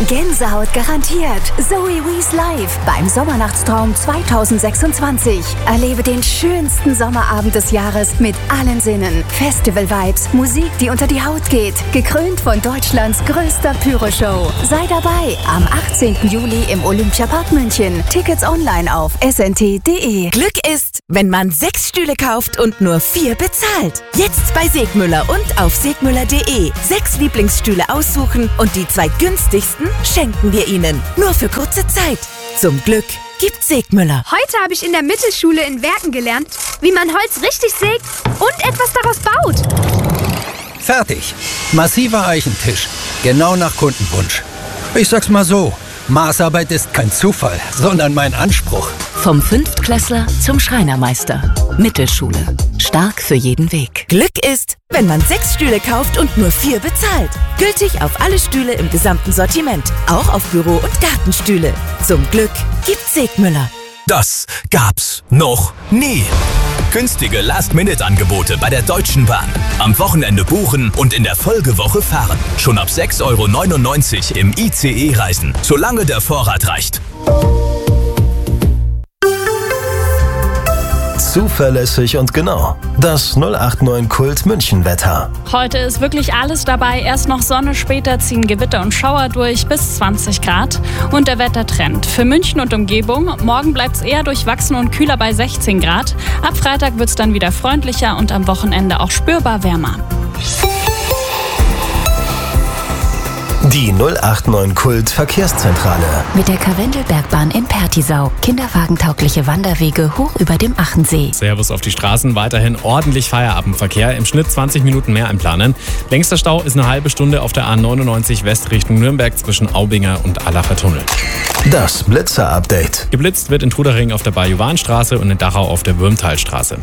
Gänsehaut garantiert. Zoe Wees live beim Sommernachtstraum 2026. Erlebe den schönsten Sommerabend des Jahres mit allen Sinnen. Festival-Vibes, Musik, die unter die Haut geht. Gekrönt von Deutschlands größter Pyro-Show. Sei dabei am 18. Juli im Olympiapark München. Tickets online auf snt.de. Glück ist, wenn man 6 Stühle kauft und nur 4 bezahlt. Jetzt bei Segmüller und auf segmüller.de. 6 Lieblingsstühle aussuchen und die 2 günstigsten schenken wir Ihnen. Nur für kurze Zeit. Zum Glück gibt Segmüller. Heute habe ich in der Mittelschule in Werken gelernt, wie man Holz richtig sägt und etwas daraus baut. Fertig. Massiver Eichentisch. Genau nach Kundenwunsch. Ich sag's mal so, Maßarbeit ist kein Zufall, sondern mein Anspruch. Vom Fünftklässler zum Schreinermeister. Mittelschule. Stark für jeden Weg. Glück ist, wenn man 6 Stühle kauft und nur 4 bezahlt. Gültig auf alle Stühle im gesamten Sortiment. Auch auf Büro- und Gartenstühle. Zum Glück gibt Segmüller. Das gab's noch nie. Günstige Last-Minute-Angebote bei der Deutschen Bahn. Am Wochenende buchen und in der Folgewoche fahren. Schon ab 6,99 € im ICE reisen, solange der Vorrat reicht. Zuverlässig und genau. Das 089 Kult München Wetter. Heute ist wirklich alles dabei. Erst noch Sonne, später ziehen Gewitter und Schauer durch bis 20 Grad. Und der Wettertrend für München und Umgebung. Morgen bleibt es eher durchwachsen und kühler bei 16 Grad. Ab Freitag wird es dann wieder freundlicher und am Wochenende auch spürbar wärmer. Die 089 Kult Verkehrszentrale. Mit der Karwendelbergbahn in Pertisau. Kinderwagentaugliche Wanderwege hoch über dem Achensee. Servus auf die Straßen. Weiterhin ordentlich Feierabendverkehr. Im Schnitt 20 Minuten mehr einplanen. Längster Stau ist eine halbe Stunde auf der A99 West Richtung Nürnberg zwischen Aubinger und Allacher Tunnel. Das Blitzer-Update. Geblitzt wird in Trudering auf der Bajuwanstraße und in Dachau auf der Würmtalstraße.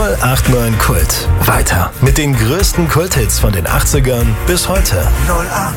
089 Kult. Weiter mit den größten Kulthits von den 80ern bis heute.